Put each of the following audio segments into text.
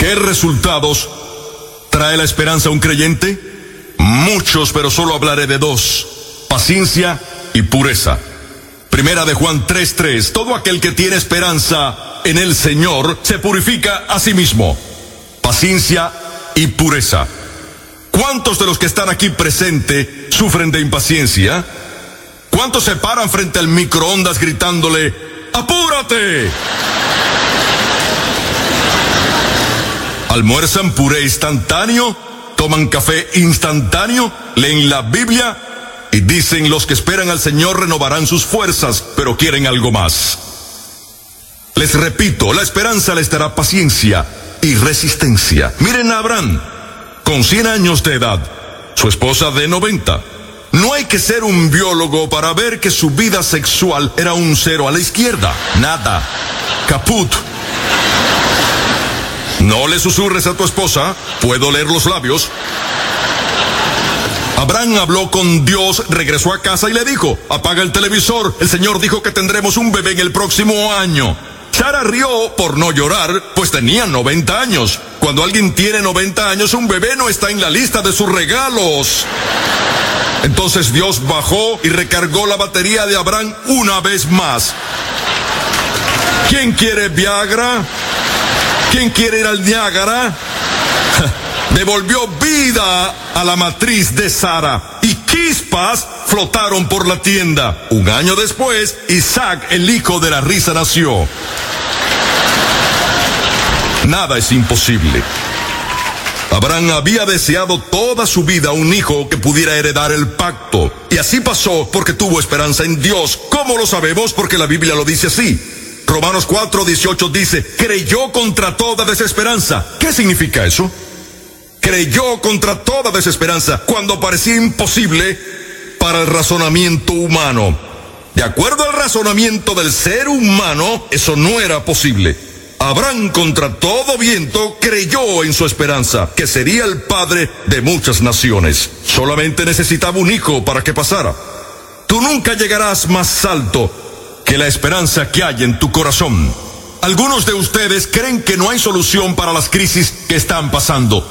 ¿Qué resultados trae la esperanza a un creyente? Muchos, pero solo hablaré de dos: paciencia y pureza. Primera de Juan 3:3. Todo aquel que tiene esperanza en el Señor se purifica a sí mismo. Paciencia y pureza. ¿Cuántos de los que están aquí presentes sufren de impaciencia? ¿Cuántos se paran frente al microondas gritándole: ¡apúrate! ¿Almuerzan puré instantáneo? ¿Toman café instantáneo? ¿Leen la Biblia? Y dicen: los que esperan al Señor renovarán sus fuerzas, pero quieren algo más. Les repito, la esperanza les dará paciencia y resistencia. Miren a Abraham, con 100 años de edad, su esposa de 90. No hay que ser un biólogo para ver que su vida sexual era un 0 a la izquierda. Nada. Caput. No le susurres a tu esposa, puedo leer los labios. Abraham habló con Dios, regresó a casa y le dijo: apaga el televisor, el Señor dijo que tendremos un bebé en el próximo año. Sara rió por no llorar, pues tenía 90 años. Cuando alguien tiene 90 años, un bebé no está en la lista de sus regalos. Entonces Dios bajó y recargó la batería de Abraham una vez más. ¿Quién quiere Viagra? ¿Quién quiere ir al Niágara? Devolvió vida a la matriz de Sara y chispas flotaron por la tienda. Un año después, Isaac, el hijo de la risa, nació. Nada es imposible. Abraham había deseado toda su vida un hijo que pudiera heredar el pacto. Y así pasó porque tuvo esperanza en Dios. ¿Cómo lo sabemos? Porque la Biblia lo dice así. Romanos 4:18 dice: creyó contra toda desesperanza. ¿Qué significa eso? Creyó contra toda desesperanza cuando parecía imposible para el razonamiento humano. De acuerdo al razonamiento del ser humano, eso no era posible. Abraham, contra todo viento, creyó en su esperanza, que sería el padre de muchas naciones. Solamente necesitaba un hijo para que pasara. Tú nunca llegarás más alto que la esperanza que hay en tu corazón. Algunos de ustedes creen que no hay solución para las crisis que están pasando.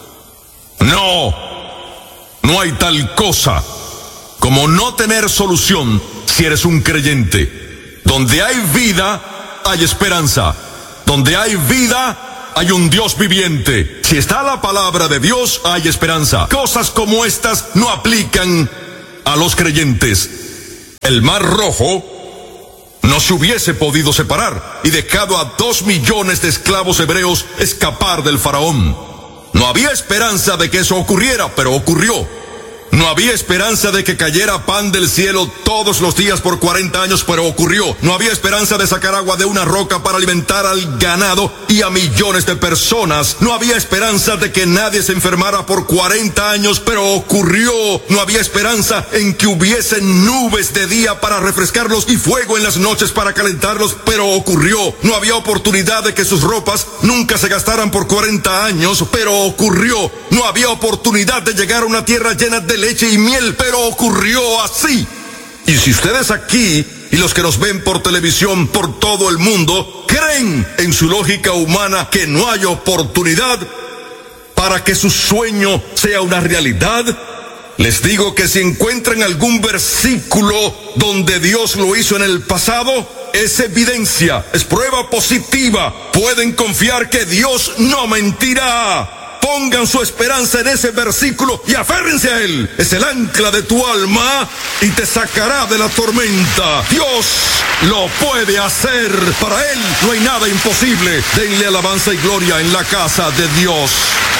No hay tal cosa como no tener solución si eres un creyente. Donde hay vida, hay esperanza. Donde hay vida, hay un Dios viviente. Si está la palabra de Dios, hay esperanza. Cosas como estas no aplican a los creyentes. El Mar Rojo no se hubiese podido separar y dejado a 2 millones de esclavos hebreos escapar del faraón. No había esperanza de que eso ocurriera, pero ocurrió. No había esperanza de que cayera pan del cielo todos los días por 40 años, pero ocurrió. No había esperanza de sacar agua de una roca para alimentar al ganado y a millones de personas. No había esperanza de que nadie se enfermara por 40 años, pero ocurrió. No había esperanza en que hubiesen nubes de día para refrescarlos y fuego en las noches para calentarlos, pero ocurrió. No había oportunidad de que sus ropas nunca se gastaran por 40 años, pero ocurrió. No había oportunidad de llegar a una tierra llena de leche y miel, pero ocurrió así. Y si ustedes aquí y los que nos ven por televisión por todo el mundo creen en su lógica humana que no hay oportunidad para que su sueño sea una realidad, les digo que si encuentran algún versículo donde Dios lo hizo en el pasado, es evidencia, es prueba positiva. Pueden confiar que Dios no mentirá. Pongan su esperanza en ese versículo y aférrense a él. Es el ancla de tu alma y te sacará de la tormenta. Dios lo puede hacer. Para él no hay nada imposible. Denle alabanza y gloria en la casa de Dios.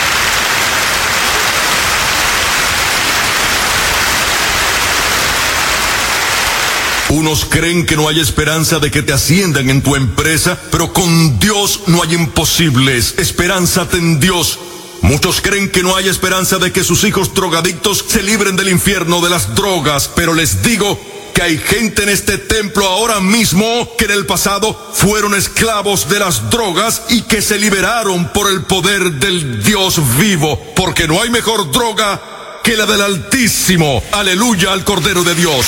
Unos creen que no hay esperanza de que te asciendan en tu empresa, pero con Dios no hay imposibles. Esperánzate en Dios. Muchos creen que no hay esperanza de que sus hijos drogadictos se libren del infierno de las drogas, pero les digo que hay gente en este templo ahora mismo que en el pasado fueron esclavos de las drogas y que se liberaron por el poder del Dios vivo, porque no hay mejor droga que la del Altísimo. Aleluya al Cordero de Dios.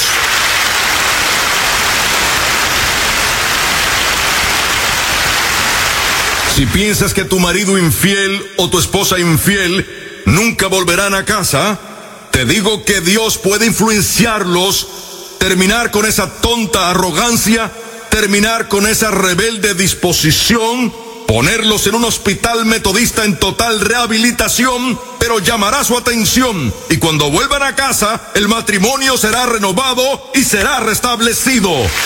Si piensas que tu marido infiel o tu esposa infiel nunca volverán a casa, te digo que Dios puede influenciarlos, terminar con esa tonta arrogancia, terminar con esa rebelde disposición, ponerlos en un hospital metodista en total rehabilitación, pero llamará su atención y cuando vuelvan a casa, el matrimonio será renovado y será restablecido.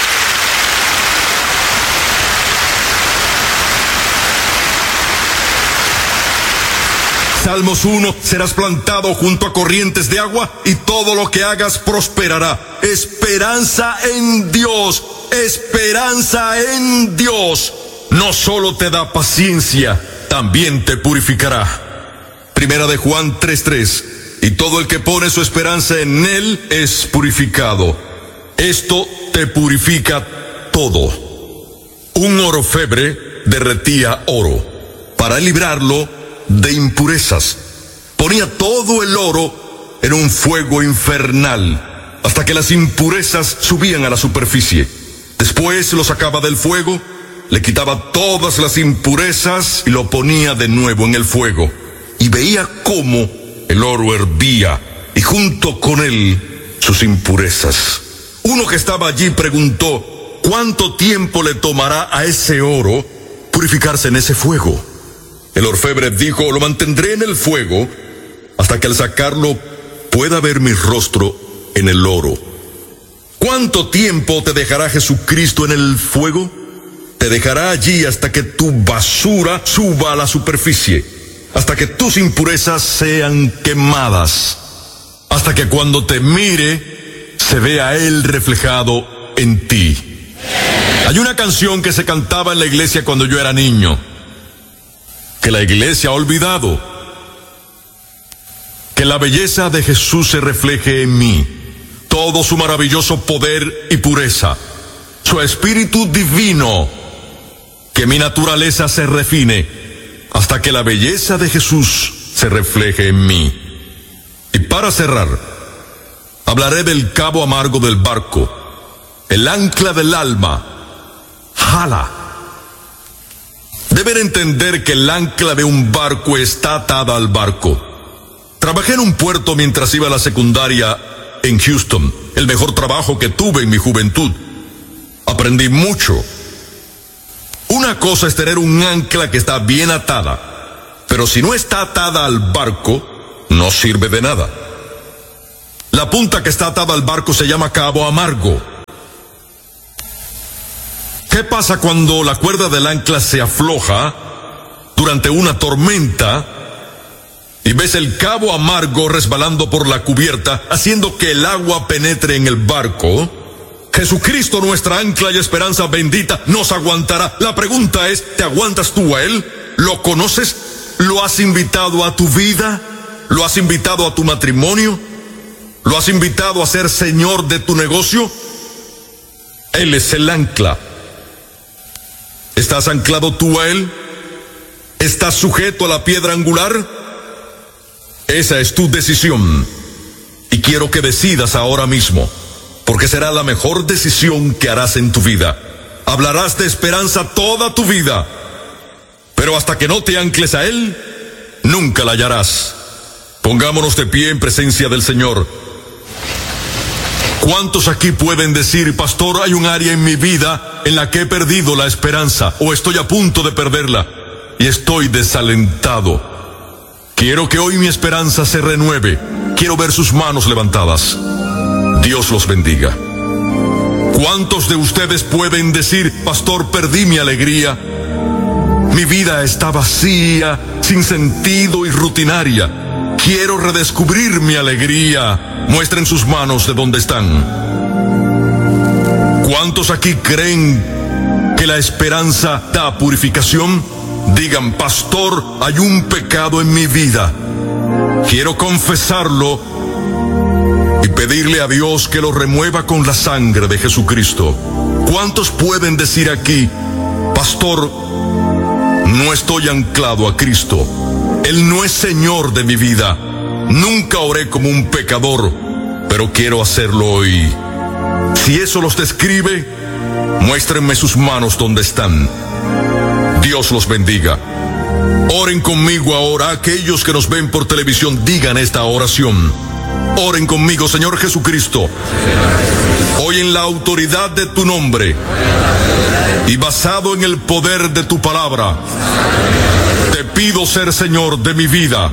Salmos 1, serás plantado junto a corrientes de agua y todo lo que hagas prosperará. Esperanza en Dios, esperanza en Dios. No solo te da paciencia, también te purificará. Primera de Juan 3:3, y todo el que pone su esperanza en Él es purificado. Esto te purifica todo. Un orfebre derretía oro para librarlo de impurezas. Ponía todo el oro en un fuego infernal hasta que las impurezas subían a la superficie. Después lo sacaba del fuego, le quitaba todas las impurezas y lo ponía de nuevo en el fuego. Y veía cómo el oro hervía y junto con él sus impurezas. Uno que estaba allí preguntó: ¿cuánto tiempo le tomará a ese oro purificarse en ese fuego? El orfebre dijo: lo mantendré en el fuego hasta que al sacarlo pueda ver mi rostro en el oro. ¿Cuánto tiempo te dejará Jesucristo en el fuego? Te dejará allí hasta que tu basura suba a la superficie, hasta que tus impurezas sean quemadas, hasta que cuando te mire se vea Él reflejado en ti. Hay una canción que se cantaba en la iglesia cuando yo era niño, que la iglesia ha olvidado: que la belleza de Jesús se refleje en mí, todo su maravilloso poder y pureza, su espíritu divino, que mi naturaleza se refine hasta que la belleza de Jesús se refleje en mí. Y para cerrar, hablaré del cabo amargo del barco, el ancla del alma, jala. Deben entender que el ancla de un barco está atada al barco. Trabajé en un puerto mientras iba a la secundaria en Houston, el mejor trabajo que tuve en mi juventud. Aprendí mucho. Una cosa es tener un ancla que está bien atada, pero si no está atada al barco, no sirve de nada. La punta que está atada al barco se llama cabo amargo. ¿Qué pasa cuando la cuerda del ancla se afloja durante una tormenta y ves el cabo amargo resbalando por la cubierta, haciendo que el agua penetre en el barco? Jesucristo, nuestra ancla y esperanza bendita, nos aguantará. La pregunta es: ¿te aguantas tú a Él? ¿Lo conoces? ¿Lo has invitado a tu vida? ¿Lo has invitado a tu matrimonio? ¿Lo has invitado a ser señor de tu negocio? Él es el ancla. ¿Estás anclado tú a Él? ¿Estás sujeto a la piedra angular? Esa es tu decisión. Y quiero que decidas ahora mismo, porque será la mejor decisión que harás en tu vida. Hablarás de esperanza toda tu vida, pero hasta que no te ancles a Él, nunca la hallarás. Pongámonos de pie en presencia del Señor. ¿Cuántos aquí pueden decir: pastor, hay un área en mi vida en la que he perdido la esperanza, o estoy a punto de perderla, y estoy desalentado? Quiero que hoy mi esperanza se renueve. Quiero ver sus manos levantadas. Dios los bendiga. ¿Cuántos de ustedes pueden decir: pastor, perdí mi alegría? Mi vida está vacía, sin sentido y rutinaria. Quiero redescubrir mi alegría. Muestren sus manos de dónde están. ¿Cuántos aquí creen que la esperanza da purificación? Digan: pastor, hay un pecado en mi vida. Quiero confesarlo y pedirle a Dios que lo remueva con la sangre de Jesucristo. ¿Cuántos pueden decir aquí: pastor, no estoy anclado a Cristo? Él no es Señor de mi vida. Nunca oré como un pecador, pero quiero hacerlo hoy. Si eso los describe, muéstrenme sus manos donde están. Dios los bendiga. Oren conmigo ahora. Aquellos que nos ven por televisión, digan esta oración. Oren conmigo. Señor Jesucristo, hoy en la autoridad de tu nombre y basado en el poder de tu palabra, te pido ser Señor de mi vida,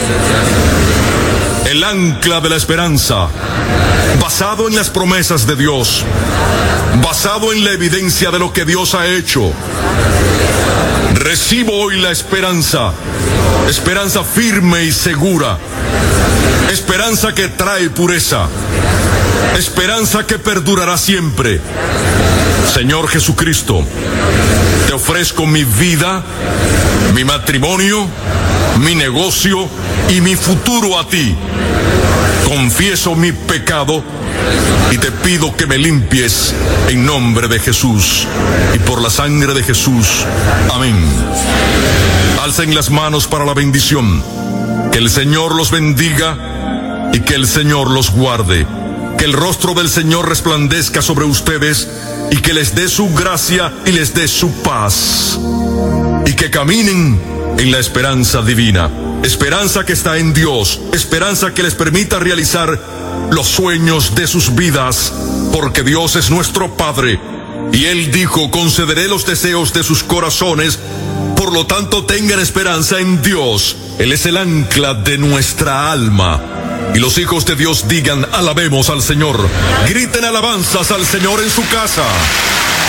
el ancla de la esperanza, basado en las promesas de Dios, basado en la evidencia de lo que Dios ha hecho. Recibo hoy la esperanza, esperanza firme y segura, esperanza que trae pureza, esperanza que perdurará siempre. Señor Jesucristo, te ofrezco mi vida, mi matrimonio, mi negocio y mi futuro a ti. Confieso mi pecado y te pido que me limpies en nombre de Jesús y por la sangre de Jesús. Amén. Alcen las manos para la bendición. Que el Señor los bendiga y que el Señor los guarde. Que el rostro del Señor resplandezca sobre ustedes y que les dé su gracia y les dé su paz. Y que caminen en la esperanza divina. Esperanza que está en Dios, esperanza que les permita realizar los sueños de sus vidas, porque Dios es nuestro Padre, y Él dijo: concederé los deseos de sus corazones. Por lo tanto, tengan esperanza en Dios. Él es el ancla de nuestra alma. Y los hijos de Dios digan: alabemos al Señor. Griten alabanzas al Señor en su casa.